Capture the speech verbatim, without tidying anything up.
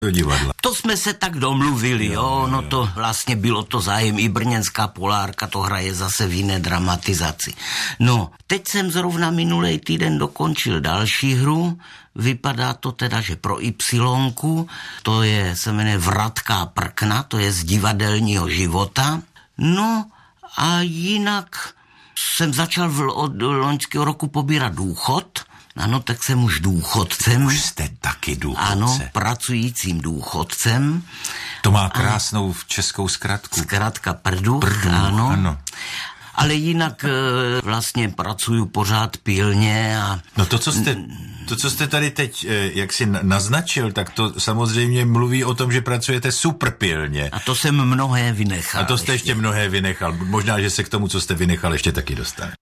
do divadla. To jsme se tak domluvili, jo, jo, no to vlastně bylo to zájem, i brněnská Polárka to hraje zase v jiné dramatizaci. No, teď jsem zrovna minulej týden dokončil další hru, vypadá to teda, že pro Ypsilonku, to je, se jmenuje Vratká prkna, to je z divadelního života. No a jinak jsem začal v, od loňského roku pobírat důchod. Ano, tak jsem už důchodcem. Už jste taky důchodce. Ano, pracujícím důchodcem. To má krásnou a českou zkratku. Zkratka prduch, Prduch, ano. ano. Ale jinak vlastně pracuju pořád pilně a... No to, co jste, to, co jste tady teď jak si naznačil, tak to samozřejmě mluví o tom, že pracujete super pilně. A to jsem mnohé vynechal. A to jste ještě, ještě mnohé vynechal. Možná, že se k tomu, co jste vynechal, ještě taky dostane.